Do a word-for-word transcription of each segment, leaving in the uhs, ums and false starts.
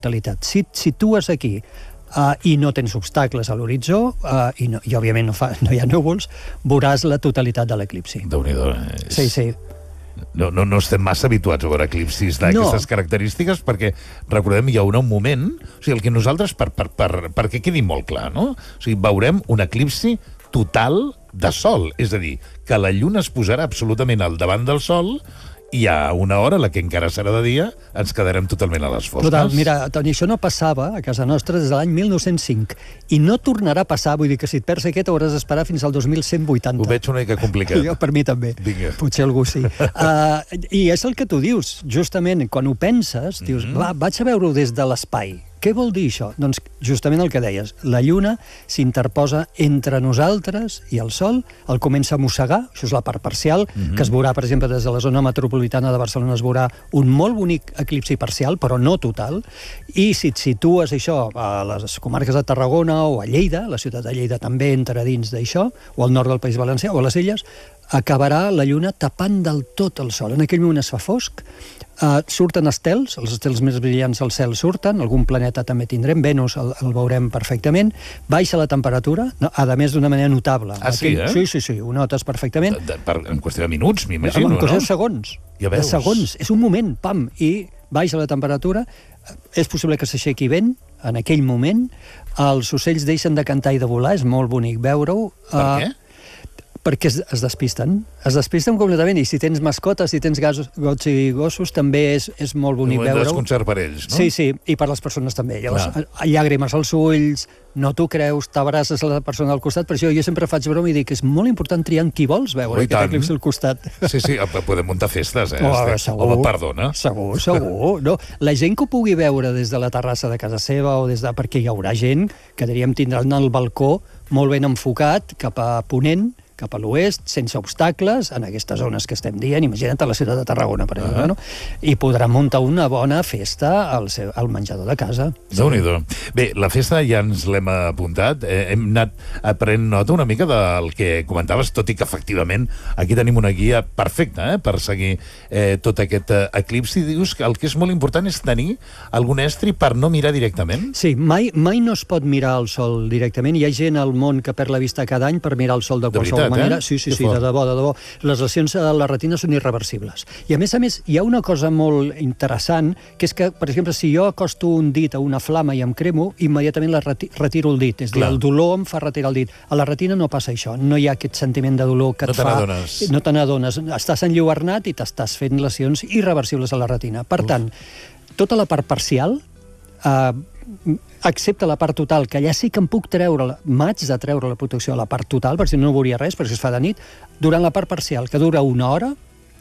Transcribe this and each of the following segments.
totalitat. Si et situes aquí uh, i no tens obstacles a l'horitzó uh, i, no, i òbviament no, fa, no hi ha núvols, veuràs la totalitat de l'eclipsi. Déu-n'hi-do. És... Sí, sí. No, no, no estem massa habituats a veure eclipsis d'aquestes no. característiques perquè, recordem, hi haurà un moment, o sigui, el que nosaltres, per, per, per, perquè quedi molt clar, no? O sigui, veurem un eclipsi total de sol, és a dir, que la lluna es posarà absolutament al davant del sol i a una hora, la que encara serà de dia, ens quedarem totalment a les fosques. Total, mira, Toni, això no passava a casa nostra des de l'any mil nou-cents cinc i no tornarà a passar, vull dir que si et perds aquest hauràs d'esperar fins al dos mil cent vuitanta. Ho veig una mica complicat. Jo, per mi també. Vinga. Potser algú sí. Uh, I és el que tu dius, justament, quan ho penses, dius, mm-hmm. va, vaig a veure-ho des de l'espai. Què vol dir això? Doncs justament el que deies, la lluna s'interposa entre nosaltres i el sol, el comença a mossegar, això és la part parcial, mm-hmm. que es veurà, per exemple, des de la zona metropolitana de Barcelona es veurà un molt bonic eclipsi parcial, però no total, i si et situes això a les comarques de Tarragona o a Lleida, la ciutat de Lleida també entra dins d'això, o al nord del País Valencià, o a les Illes, acabarà la lluna tapant del tot el sol. En aquell moment es fa fosc, uh, surten estels, els estels més brillants al cel surten, algun planeta també tindrem, Venus el, el veurem perfectament, baixa la temperatura, no, a més d'una manera notable. Ah, sí, eh? Sí, sí, sí, ho notes perfectament. De, de, per, en qüestió de minuts, m'imagino, no? En qüestió de segons. Ja veus. De segons, és un moment, pam, i baixa la temperatura, és possible que s'aixequi vent, en aquell moment, els ocells deixen de cantar i de volar, és molt bonic veure-ho. Per uh, què? Perquè es, es despisten, es despisten completament, i si tens mascotes, si tens gasos, gots i gossos, també és, és molt bonic veure-ho. Un desconcert per ells, no? Sí, sí, i per les persones també. Llavors, ah. llàgrimes als ulls, no t'ho creus, t'abraces a la persona al costat, per això jo sempre faig broma i dic que és molt important triar amb qui vols veure, que t'eclipsi al costat. Sí, sí, podem muntar festes, eh? Oh, segur. Oh, perdona. Segur, segur. No, la gent que ho pugui veure des de la terrassa de casa seva, o des de... perquè hi haurà gent que, diríem, tindran el balcó molt ben enfocat cap a ponent, cap a l'oest, sense obstacles, en aquestes zones que estem dient, imagina't a la ciutat de Tarragona, per exemple, uh -huh. no? I podrà muntar una bona festa al, seu, al menjador de casa. Déu-n'hi-do. Bé, la festa ja ens l'hem apuntat, eh, hem anat prenent nota una mica del que comentaves, tot i que efectivament aquí tenim una guia perfecta eh, per seguir eh, tot aquest eh, eclipsi. Dius que el que és molt important és tenir algun estri per no mirar directament? Sí, mai, mai no es pot mirar el sol directament. Hi ha gent al món que perd la vista cada any per mirar el sol de, de qualsevol veritat, manera. Eh? Sí, sí, sí, de debò, de debò. Les lesions a la retina són irreversibles. I a més a més, hi ha una cosa molt interessant, que és que, per exemple, si jo acosto un dit a una flama i em cremo, immediatament la reti retiro el dit. És a dir, el dolor em fa retirar el dit. A la retina no passa això. No hi ha aquest sentiment de dolor que no et fa... n'adones. No te n'adones. Estàs enlluernat i t'estàs fent lesions irreversibles a la retina. Per Uf. tant, tota la part parcial, eh, excepte la part total, que allà sí que em puc treure, m'haig de treure la protecció a la part total, perquè si no no veuria res, perquè es fa de nit, durant la part parcial, que dura una hora,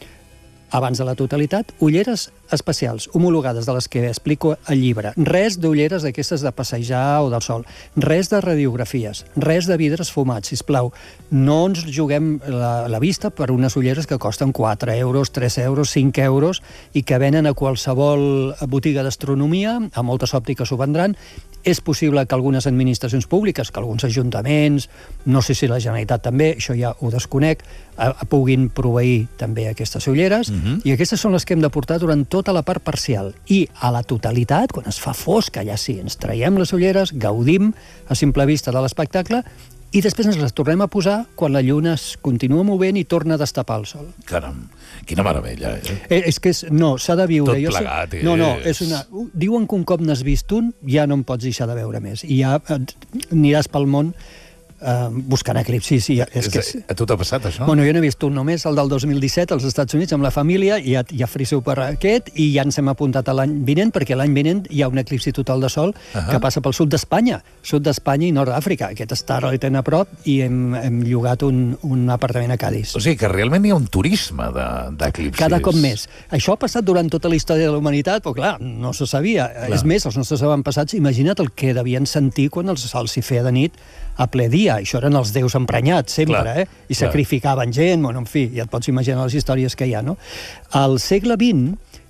abans de la totalitat, ulleres especials, homologades de les que explico al llibre. Res d'ulleres d'aquestes de passejar o del sol. Res de radiografies. Res de vidres fumats, sisplau. No ens juguem la, la vista per unes ulleres que costen quatre euros, tres euros, cinc euros i que venen a qualsevol botiga d'astronomia, a moltes òptiques ho vendran. És possible que algunes administracions públiques, que alguns ajuntaments, no sé si la Generalitat també, això ja ho desconec, eh, puguin proveir també aquestes ulleres, uh-huh. i aquestes són les que hem de portar durant tota la part parcial. I a la totalitat, quan es fa fosc, allà sí, ens traiem les ulleres, gaudim a simple vista de l'espectacle, i després ens les tornem a posar quan la lluna es continua movent i torna a destapar el sol. Caram, quina meravella, eh? eh és que és, no, s'ha de viure. Tot plegat, és... No, no, és una... Diuen que un cop n'has vist un, ja no en pots deixar de veure més. I ja aniràs pel món Uh, buscant eclipsis. I és que és... A tu t'ha passat, això? Bueno, jo n'he vist un només, el del dos mil disset, als Estats Units, amb la família, i ja, ja friseu per aquest, i ja ens hem apuntat a l'any vinent, perquè l'any vinent hi ha un eclipsi total de sol uh-huh. que passa pel sud d'Espanya, sud d'Espanya i nord d'Àfrica. Aquest està relativament a prop, i hem, hem llogat un, un apartament a Cádiz. O sigui que realment hi ha un turisme d'eclipsis. Cada cop més. Això ha passat durant tota la història de la humanitat, però clar, no se sabia. Clar. És més, els nostres avantpassats, imagina't el que devien sentir quan el sol s'hi feia de nit a ple dia. Això eren els déus emprenyats, sempre, clar, eh? I sacrificaven clar. gent, bueno, en fi, ja et pots imaginar les històries que hi ha, no? Al segle vint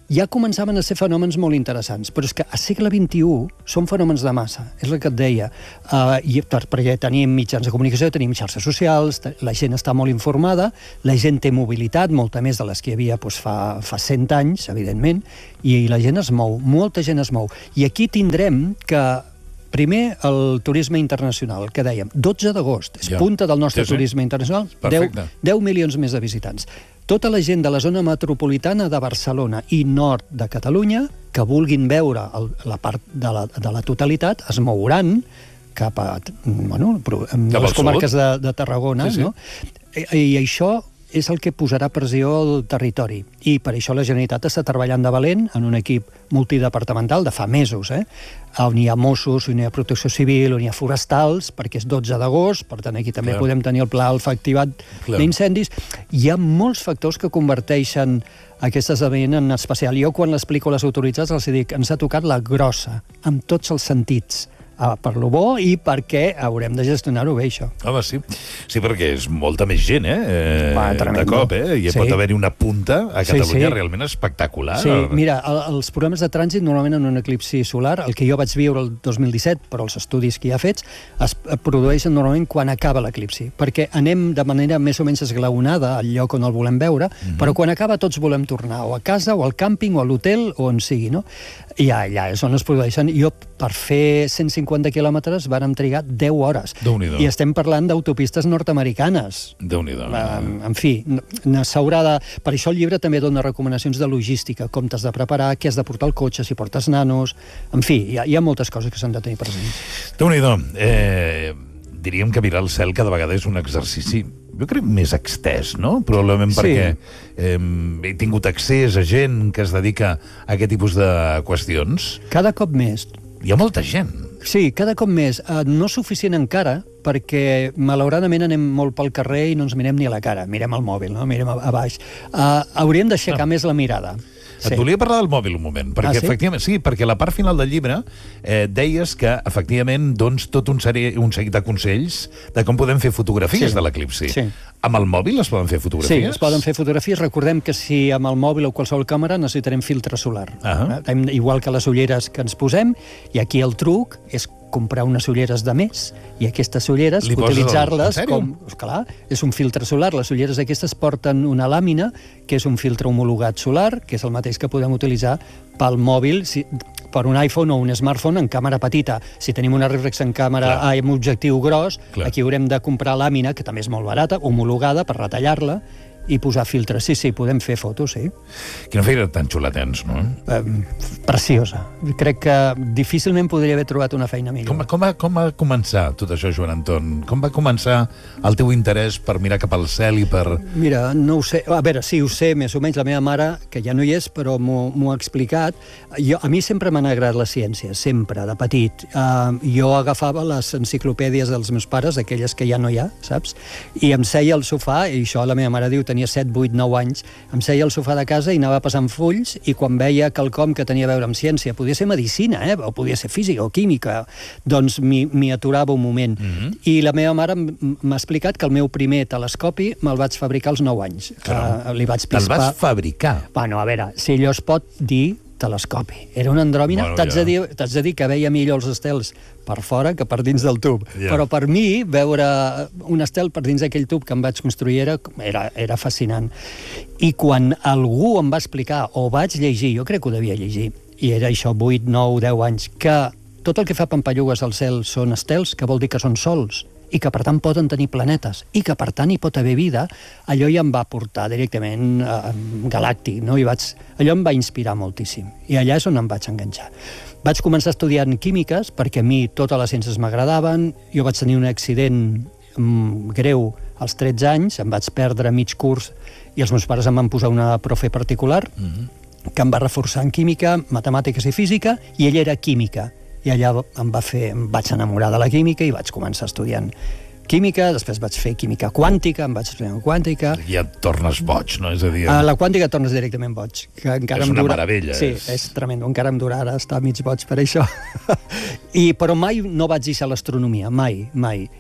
ja començaven a ser fenòmens molt interessants, però és que a segle vint-i-u són fenòmens de massa, és el que et deia, uh, i per, perquè tenim mitjans de comunicació, tenim xarxes socials, la gent està molt informada, la gent té mobilitat, molta més de les que hi havia doncs, fa, fa cent anys, evidentment, i la gent es mou, molta gent es mou. I aquí tindrem que primer, el turisme internacional, que dèiem, dotze d'agost, és ja. punta del nostre sí, sí. turisme internacional, deu milions més de visitants. Tota la gent de la zona metropolitana de Barcelona i nord de Catalunya que vulguin veure el, la part de la, de la totalitat es mouran cap a bueno, cap les comarques de, de Tarragona, sí, sí. no? I, I això és el que posarà pressió al territori. I per això la Generalitat està treballant de valent en un equip multidepartamental de fa mesos, eh? on hi ha Mossos, on hi ha Protecció Civil, on hi ha forestals, perquè és dotze d'agost, per tant aquí també Clar. podem tenir el pla alfa activat d'incendis. Hi ha molts factors que converteixen aquest esdeveniment en especial. Jo quan l'explico a les autoritats els dic, ens ha tocat la grossa, amb tots els sentits. Uh, per lo bo i perquè haurem de gestionar-ho bé, això. Home, sí. Sí, perquè és molta més gent, eh? eh Va, de cop, eh? I sí. pot haver-hi una punta a Catalunya sí, sí. realment espectacular. Sí, mira, el, els problemes de trànsit, normalment en un eclipsi solar, el que jo vaig viure el dos mil disset, però els estudis que hi ha fets, es produeixen normalment quan acaba l'eclipsi, perquè anem de manera més o menys esglaonada al lloc on el volem veure, mm-hmm. però quan acaba tots volem tornar, o a casa, o al càmping, o a l'hotel, o on sigui, no? I allà és on es produeixen. Jo, per fer cent cinquanta quilòmetres, vàrem trigar deu hores. I estem parlant d'autopistes nord-americanes. Déu-n'hi-do. Um, en fi, s'haurà de... Per això el llibre també dona recomanacions de logística, com t'has de preparar, què has de portar al cotxe, si portes nanos... En fi, hi ha, hi ha moltes coses que s'han de tenir presents. Déu-n'hi-do. Eh, diríem que mirar el cel cada vegada és un exercici jo crec més extès, no? Probablement perquè sí. eh, he tingut accés a gent que es dedica a aquest tipus de qüestions. Cada cop més. Hi ha molta gent. Sí, cada cop més. Uh, no suficient encara, perquè malauradament anem molt pel carrer i no ens mirem ni a la cara. Mirem el mòbil, no? Mirem a, a baix. Uh, hauríem d'aixecar ah. més la mirada. Et sí. volia parlar del mòbil un moment, perquè ah, sí? efectivament, sí, perquè la part final del llibre eh, deies que efectivament dones tot un, seri, un seguit de consells de com podem fer fotografies sí. de l'eclipsi. Sí. Amb el mòbil es poden fer fotografies? Sí, es poden fer fotografies. Recordem que si amb el mòbil o qualsevol càmera necessitarem filtre solar. Uh -huh. eh? Igual que les ulleres que ens posem, i aquí el truc és comprar unes ulleres de més i aquestes ulleres utilitzar-les com... Clar, és un filtre solar. Les ulleres aquestes porten una làmina que és un filtre homologat solar, que és el mateix que podem utilitzar pel mòbil, si, per un iPhone o un smartphone en càmera petita. Si tenim una reflex en càmera ah, amb objectiu gros, Clar. aquí haurem de comprar làmina, que també és molt barata, homologada, per retallar-la i posar filtres. Sí, sí, podem fer fotos, sí. Quina feina tan xula tens, no? Eh, preciosa. Crec que difícilment podria haver trobat una feina millor. Com, com, va, com va començar tot això, Joan Anton? Com va començar el teu interès per mirar cap al cel i per... Mira, no ho sé. A veure, sí, ho sé, més o menys. La meva mare, que ja no hi és, però m'ho ha explicat. Jo, a mi sempre m'han agradat les ciències, sempre, de petit. Uh, jo agafava les enciclopèdies dels meus pares, aquelles que ja no hi ha, saps? I em seia al sofà, i això la meva mare diu, tenia set, vuit, nou anys, em seia al sofà de casa i anava passant fulls, i quan veia quelcom que tenia a veure amb ciència, podia ser medicina, eh? o podia ser física o química, doncs m'hi aturava un moment. Mm-hmm. I la meva mare m'ha explicat que el meu primer telescopi me'l vaig fabricar als nou anys. Uh, li vaig pispar... Te'l vas fabricar? Bueno, a veure, si allò es pot dir telescopi. Era una andròmina. Bueno, T'haig ja. de, dir, de dir que veia millor els estels per fora que per dins del tub. Ja. Però per mi, veure un estel per dins d'aquell tub que em vaig construir era, era, era fascinant. I quan algú em va explicar, o vaig llegir, jo crec que ho devia llegir, i era això, vuit, nou, deu anys, que tot el que fa pampallugues al cel són estels, que vol dir que són sols, i que per tant poden tenir planetes, i que per tant hi pot haver vida, allò ja em va portar directament eh, galàctic, no? I vaig, allò em va inspirar moltíssim, i allà és on em vaig enganxar. Vaig començar estudiant químiques, perquè a mi totes les ciències m'agradaven, jo vaig tenir un accident mm, greu als tretze anys, em vaig perdre mig curs, i els meus pares em van posar una profe particular, mm-hmm. que em va reforçar en química, matemàtiques i física, i ella era química, i allà em, va fer, em vaig enamorar de la química i vaig començar estudiant química, després vaig fer química quàntica, em vaig estudiar quàntica... I et tornes boig, no? És a dir... A la quàntica et tornes directament boig. Que encara és una dura... meravella. Sí, és... és tremendo, encara em dura ara estar mig boig per això. I, però mai no vaig deixar l'astronomia, mai, mai.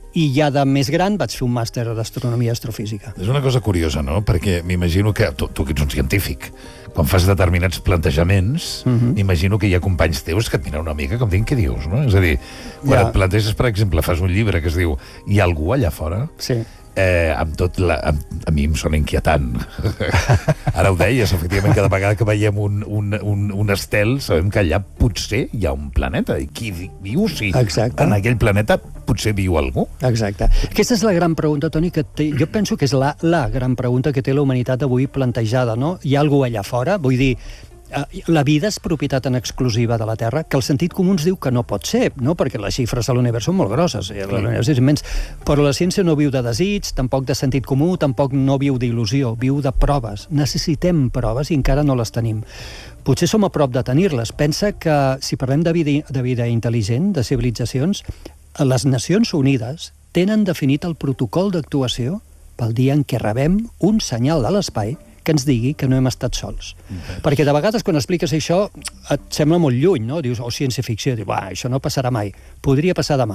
i ja de més gran vaig fer un màster d'astronomia i astrofísica. És una cosa curiosa, no? Perquè m'imagino que tu, tu que ets un científic, quan fas determinats plantejaments, mm-hmm. m'imagino que hi ha companys teus que et miren una mica com dient què dius, no? És a dir, quan ja. et planteges, per exemple, fas un llibre que es diu Hi ha algú allà fora? Sí. Eh, amb tot la, amb, a mi em sona inquietant. Ara ho deies, efectivament, cada vegada que veiem un, un, un, un estel sabem que allà potser hi ha un planeta i qui viu, sí. Exacte. En aquell planeta potser viu algú. Exacte. Aquesta és la gran pregunta, Toni, que té, jo penso que és la, la gran pregunta que té la humanitat avui plantejada, no? Hi ha algú allà fora? Vull dir, la vida és propietat en exclusiva de la Terra, que el sentit comú ens diu que no pot ser, no? Perquè les xifres de l'univers són molt grosses, eh? L'univers és immens, però la ciència no viu de desig, tampoc de sentit comú, tampoc no viu d'il·lusió, viu de proves. Necessitem proves i encara no les tenim. Potser som a prop de tenir-les. Pensa que, si parlem de vida, de vida intel·ligent, de civilitzacions, les Nacions Unides tenen definit el protocol d'actuació pel dia en què rebem un senyal de l'espai que ens digui que no hem estat sols. Okay. Perquè de vegades quan expliques això et sembla molt lluny, no? Dius, oh, ciència-ficció, dius, bah, això no passarà mai. Podria passar demà.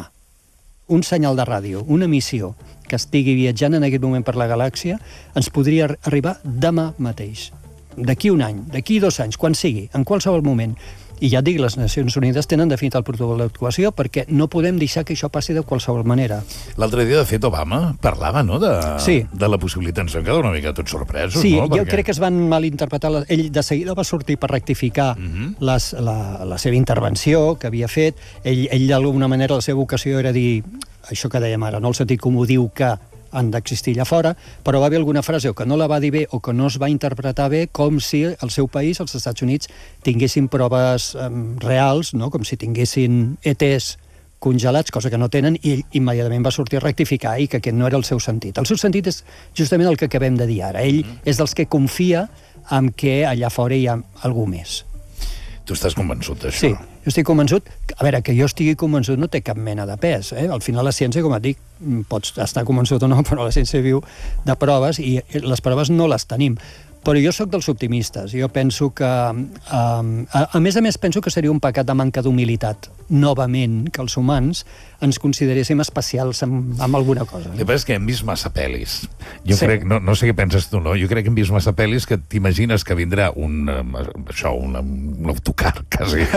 Un senyal de ràdio, una emissió que estigui viatjant en aquest moment per la galàxia, ens podria arribar demà mateix. D'aquí un any, d'aquí dos anys, quan sigui, en qualsevol moment. I ja et dic, les Nacions Unides tenen definit el protocol d'actuació perquè no podem deixar que això passi de qualsevol manera. L'altre dia, de fet, Obama parlava, no?, de, sí. de la possibilitat. Ens vam quedar una mica tots sorpresos, sí, no? Sí, jo perquè... crec que es van malinterpretar. Ell de seguida va sortir per rectificar uh-huh. les, la, la seva intervenció que havia fet. Ell, ell d'alguna manera, la seva vocació era dir això que dèiem ara, no? El sentit comú diu que han d'existir allà fora, però va haver alguna frase o que no la va dir bé o que no es va interpretar bé, com si el seu país, els Estats Units, tinguessin proves um, reals, no? Com si tinguessin E Tes congelats, cosa que no tenen, i ell immediatament va sortir a rectificar i que aquest no era el seu sentit. El seu sentit és justament el que acabem de dir ara. Ell mm. és dels que confia en que allà fora hi ha algú més. Tu estàs convençut d'això? Sí, jo estic convençut. A veure, que jo estigui convençut no té cap mena de pes. Eh? Al final la ciència, com et dic, pots estar convençut o no, però la ciència viu de proves i les proves no les tenim. Però jo sóc dels optimistes. Jo penso que... Um, a, a més a més, penso que seria un pecat de manca d'humilitat, novament, que els humans ens consideréssim especials amb, amb alguna cosa. El que passa és que hem vist massa pel·lis. Jo sí. crec, no, no sé què penses tu, no? Jo crec que hem vist massa pel·lis que t'imagines que vindrà un, això, un, un autocar, quasi,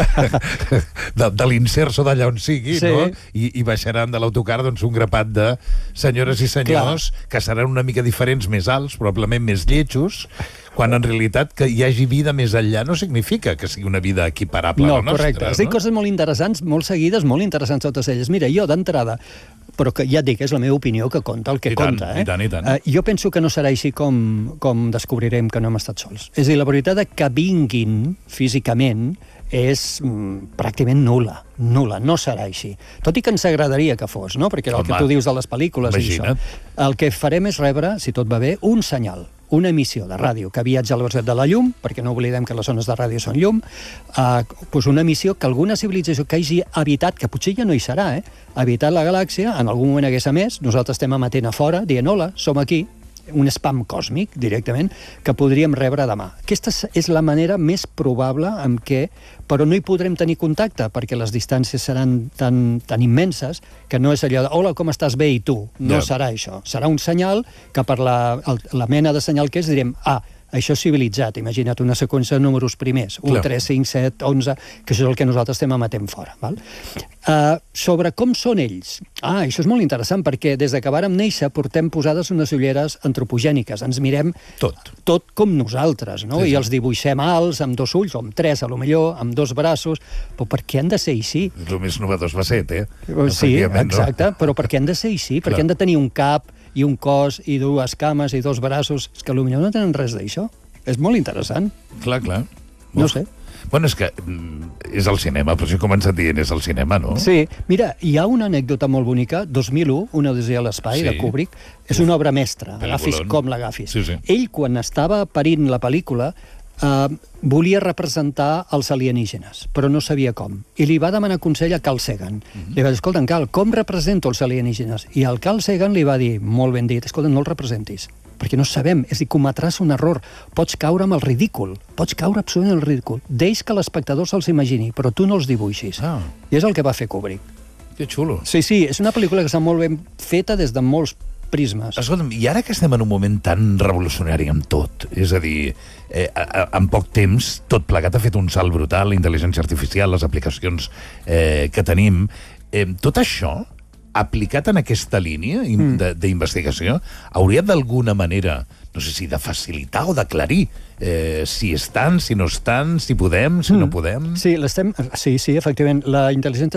de, de l'inserso d'allà on sigui, sí. no? I, i baixaran de l'autocar doncs, un grapat de senyores i senyors Clar. que seran una mica diferents, més alts, probablement més lletjos, quan en realitat que hi hagi vida més enllà no significa que sigui una vida equiparable no, a la nostra. Correcte. No, correcte. Has coses molt interessants, molt seguides, molt interessants totes elles. Mira, jo d'entrada, però que ja et dic, és la meva opinió que compta el que I tant, compta. Eh? I tant, i tant. Uh, jo penso que no serà així com, com descobrirem que no hem estat sols. És a dir, la veritat que vinguin físicament és mm, pràcticament nul·la, nul·la, no serà així. Tot i que ens agradaria que fos, no? Perquè era el Home, que tu dius de les pel·lícules imagina't. i això. El que farem és rebre, si tot va bé, un senyal, una emissió de ràdio que viatja a la velocitat de la llum, perquè no oblidem que les zones de ràdio són llum, eh, doncs una emissió que alguna civilització que hagi habitat, que potser ja no hi serà, eh, ha habitat la galàxia, en algun moment hagués emès, nosaltres estem emetent a fora, dient hola, som aquí, un spam còsmic, directament, que podríem rebre demà. Aquesta és la manera més probable en què, però no hi podrem tenir contacte, perquè les distàncies seran tan, tan immenses que no és allò de, hola, com estàs bé, i tu? No yeah. serà això. Serà un senyal que per la, el, la mena de senyal que és, direm, ah, això és civilitzat. Imagina't una seqüència de números primers, un, tres, cinc, set, onze, que això és el que nosaltres estem emetent fora. Val? Uh, sobre com són ells. Ah, això és molt interessant, perquè des que vàrem néixer portem posades unes ulleres antropogèniques. Ens mirem tot, tot com nosaltres, no? Sí, sí. I els dibuixem alts, amb dos ulls, o amb tres, a lo millor, amb dos braços. Però per què han de ser així? El més novedós va ser, eh? Sí, exacte, no? Però per què han de ser així? Per què han de tenir un cap i un cos i dues cames i dos braços? És que potser no tenen res d'això. És molt interessant. Clar, clar. No ho sé. Bueno, és que és el cinema, però si he començat dient és el cinema, no? Sí. Mira, hi ha una anècdota molt bonica, dos mil u, Una odissea a l'espai, sí. de Kubrick. És una obra mestra, agafis com l'agafis. Sí, sí. Ell, quan estava parint la pel·lícula, Uh, volia representar els alienígenes, però no sabia com. I li va demanar consell a Carl Sagan. Uh-huh. Li va dir, escolta, Carl, com represento els alienígenes? I el Carl Sagan li va dir, molt ben dit, escolta, no els representis, perquè no sabem, és a dir, cometràs un error, pots caure amb el ridícul, pots caure absolutament en el ridícul. Deix que l'espectador se'ls imagini, però tu no els dibuixis. Ah. I és el que va fer Kubrick. Que xulo. Sí, sí, és una pel·lícula que està molt ben feta des de molts prismes. Escolta'm, i ara que estem en un moment tan revolucionari amb tot, és a dir, eh, a, a, en poc temps, tot plegat ha fet un salt brutal, la intel·ligència artificial, les aplicacions eh, que tenim, eh, tot això, aplicat en aquesta línia mm. d'investigació, hauria d'alguna manera, no sé si de facilitar o d'aclarir eh, si estan, si no estan, si podem, si mm. no podem... Sí, l'estem... sí, sí, efectivament, la intel·ligència